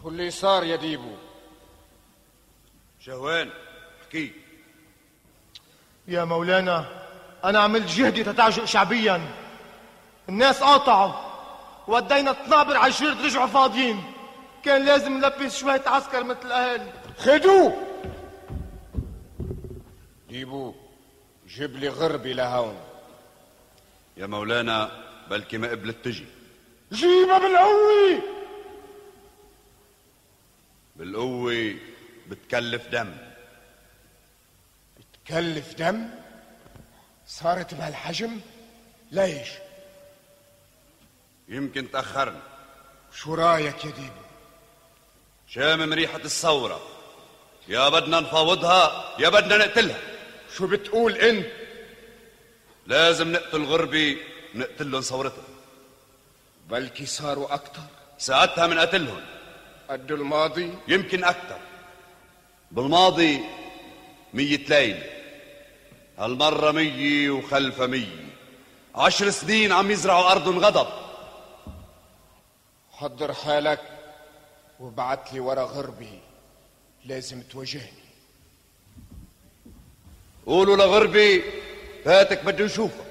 شو اللي صار يا ديبو؟ شهوان احكي. يا مولانا أنا عملت جهدي تتعجق شعبيا، الناس قاطعوا ودينا الطنابر على الجرد رجعوا فاضيين، كان لازم نلبس شوية عسكر مثل الأهل. خدوه. ديبو جيب لي غربي لهون. يا مولانا بلكي ما قبلت تجي. جيبها بالقوة. بالقوة بتكلف دم. بتكلف دم؟ صارت بهالحجم؟ ليش؟ يمكن تأخرنا. شو رايك يا ديبو؟ شامم ريحة الثورة، يا بدنا نفاوضها يا بدنا نقتلها. شو بتقول انت؟ لازم نقتل غربي، نقتلهم ثورتهم. بلكي صاروا اكتر. ساعتها من قتلهم. قد الماضي؟ يمكن اكتر. بالماضي 100 ليلة، هالمرة 100 وخلفها 100. 10 سنين عم يزرعوا أرضهم غضب. حضر حالك وبعت لي ورا غربي، لازم تواجهني. قولوا لغربي فاتك بده يشوفك.